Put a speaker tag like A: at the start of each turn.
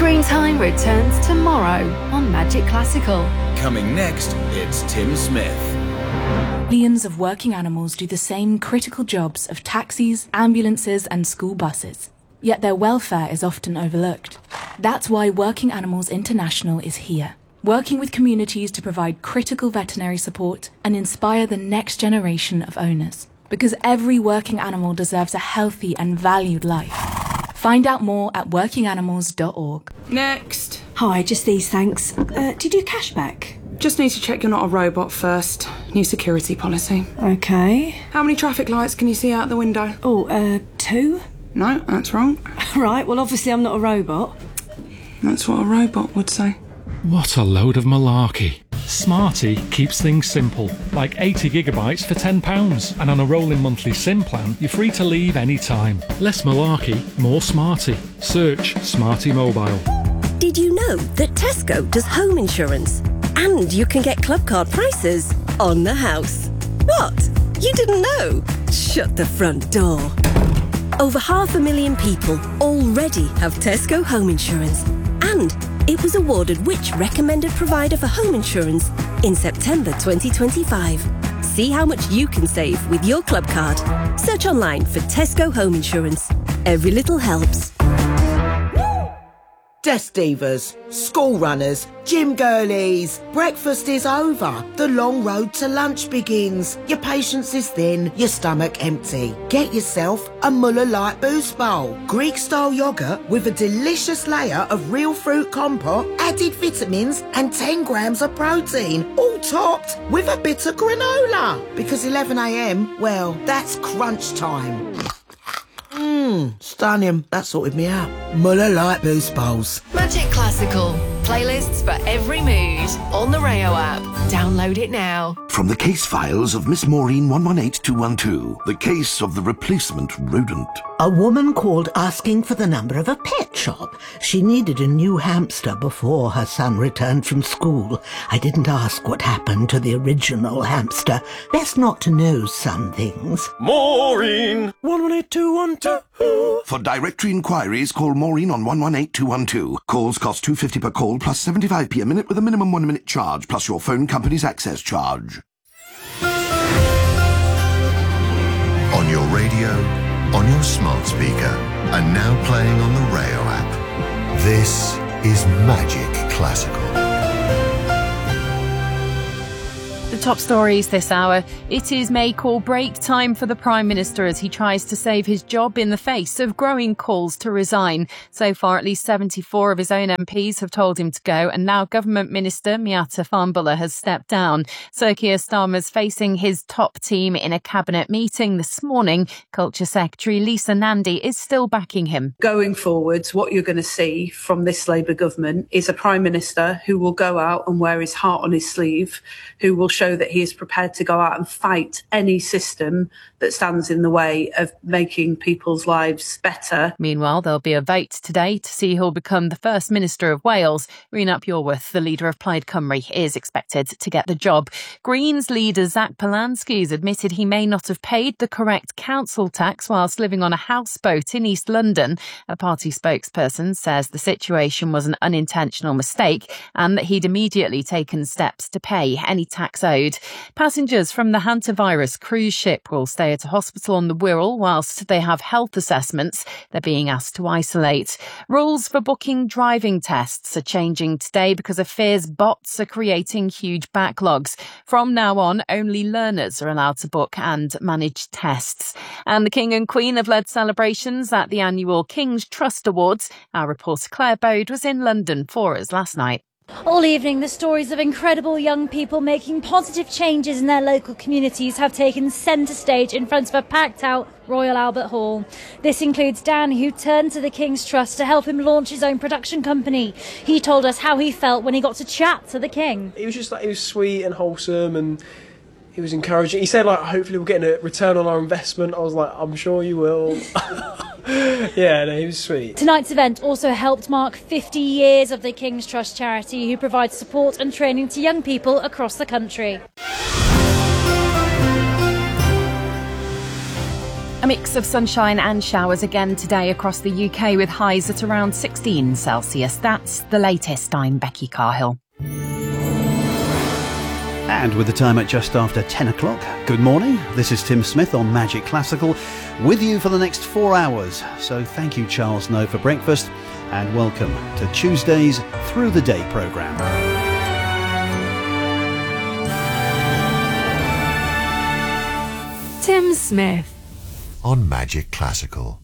A: Screen Time returns tomorrow on Magic Classical.
B: Coming next, it's Tim Smith.
C: Millions of working animals do the same critical jobs of taxis, ambulances and school buses. Yet their welfare is often overlooked. That's why Working Animals International is here, working with communities to provide critical veterinary support and inspire the next generation of owners. Because every working animal deserves a healthy and valued life. Find out more at workinganimals.org.
D: Next.
E: Hi, just these, thanks. Do you do cashback?
D: Just need to check you're not a robot first. New security policy.
E: Okay.
D: How many traffic lights can you see out the window?
E: 2?
D: No, that's wrong.
E: Right, well, obviously I'm not a robot.
D: That's what a robot would say.
F: What a load of malarkey. Smarty keeps things simple, like 80 gigabytes for £10. And on a rolling monthly SIM plan, you're free to leave any time. Less malarkey, more Smarty. Search Smarty Mobile.
G: Did you know that Tesco does home insurance? And you can get club card prices on the house. What? You didn't know? Shut the front door. Over 500,000 people already have Tesco home insurance. And it was awarded which recommended provider for home insurance in September 2025. See how much you can save with your club card. Search online for Tesco home insurance. Every little helps.
H: Desk divas, school runners, gym girlies. Breakfast is over. The long road to lunch begins. Your patience is thin, your stomach empty. Get yourself a Muller Light Boost Bowl. Greek-style yoghurt with a delicious layer of real fruit compote, added vitamins and 10 grams of protein. All topped with a bit of granola. Because 11 a.m, well, that's crunch time. Stunning. That sorted me out. Muller Light Boost Bowls.
A: Magic Classical. Playlists for every mood on the Rayo app. Download it now.
I: From the case files of Miss Maureen 118212, the case of the replacement rodent.
H: A woman called asking for the number of a pet shop. She needed a new hamster before her son returned from school. I didn't ask what happened to the original hamster. Best not to know some things.
I: Maureen 118212. For directory inquiries, call Maureen on 118212. Calls cost £2.50 per call plus 75p a minute with a minimum 1 minute charge plus your phone company's access charge.
J: On your radio, on your smart speaker, and now playing on the Rayo app. This is Magic Classical.
K: The top stories this hour. It is make or break time for the Prime Minister as he tries to save his job in the face of growing calls to resign. So far, at least 74 of his own MPs have told him to go, and now Government Minister Miatta Fahnbulleh has stepped down. Sir Keir Starmer's facing his top team in a cabinet meeting this morning. Culture Secretary Lisa Nandy is still backing him.
D: Going forwards, what you're going to see from this Labour government is a Prime Minister who will go out and wear his heart on his sleeve, who will show that he is prepared to go out and fight any system that stands in the way of making people's lives better.
K: Meanwhile, there'll be a vote today to see who'll become the first Minister of Wales. Rhun ap Iorwerth, the leader of Plaid Cymru, is expected to get the job. Greens leader Zach Polanski has admitted he may not have paid the correct council tax whilst living on a houseboat in East London. A party spokesperson says the situation was an unintentional mistake and that he'd immediately taken steps to pay any tax owed. Passengers from the hantavirus cruise ship will stay at a hospital on the Wirral whilst they have health assessments. They're being asked to isolate. Rules for booking driving tests are changing today because of fears bots are creating huge backlogs. From now on, only learners are allowed to book and manage tests. And the King and Queen have led celebrations at the annual King's Trust Awards. Our reporter Claire Bode was in London for us last night.
L: All evening, the stories of incredible young people making positive changes in their local communities have taken centre stage in front of a packed-out Royal Albert Hall. This includes Dan, who turned to the King's Trust to help him launch his own production company. He told us how he felt when he got to chat to the King.
M: He was just he was sweet and wholesome, and he was encouraging. He said, hopefully we'll get a return on our investment. I was like, I'm sure you will. Yeah, no, he was sweet.
L: Tonight's event also helped mark 50 years of the King's Trust charity, who provides support and training to young people across the country.
K: mix of sunshine and showers again today across the UK with highs at around 16 Celsius. That's the latest. I'm Becky Carhill.
N: And with the time at just after 10 o'clock, good morning. This is Tim Smith on Magic Classical with you for the next 4 hours. So thank you, Charles Snow, for breakfast, and welcome to Tuesday's Through the Day programme.
O: Tim Smith
J: on Magic Classical.